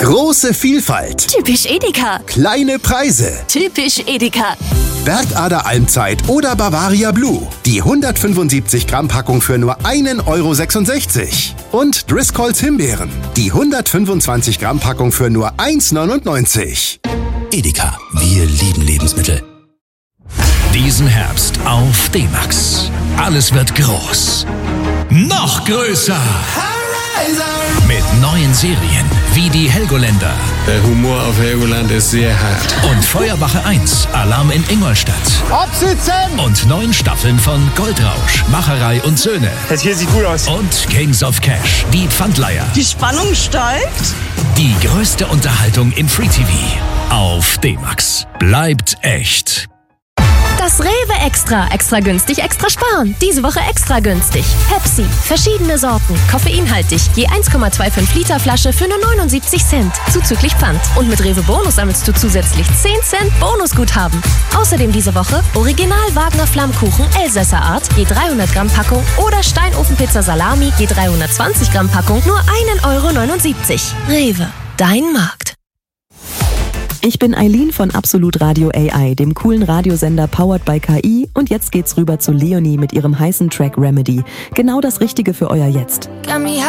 Große Vielfalt. Typisch Edeka. Kleine Preise. Typisch Edeka. Bergader Almzeit oder Bavaria Blue. Die 175 Gramm Packung für nur 1,66 €. Und Driscolls Himbeeren. Die 125 Gramm Packung für nur 1,99 €. Edeka, wir lieben Lebensmittel. Diesen Herbst auf D-Max. Alles wird groß. Noch größer. Mit neuen Serien wie die Helgoländer. Der Humor auf Helgoland ist sehr hart. Und Feuerwache 1, Alarm in Ingolstadt. Absitzen! Und 9 Staffeln von Goldrausch, Macherei und Söhne. Das hier sieht gut aus. Und Kings of Cash, die Pfandleiher. Die Spannung steigt. Die größte Unterhaltung im Free-TV. Auf D-Max. Bleibt echt. Das Rewe Extra. Extra günstig, extra sparen. Diese Woche extra günstig. Pepsi. Verschiedene Sorten. Koffeinhaltig. Je 1,25 Liter Flasche für nur 79 Cent. Zuzüglich Pfand. Und mit Rewe Bonus sammelst du zusätzlich 10 Cent Bonusguthaben. Außerdem diese Woche Original Wagner Flammkuchen Elsässer Art. Je 300 Gramm Packung. Oder Steinofenpizza Salami. Je 320 Gramm Packung. Nur 1,79 €. Rewe. Dein Markt. Ich bin Eileen von Absolut Radio AI, dem coolen Radiosender powered by KI, und jetzt geht's rüber zu Leonie mit ihrem heißen Track Remedy. Genau das Richtige für euer Jetzt.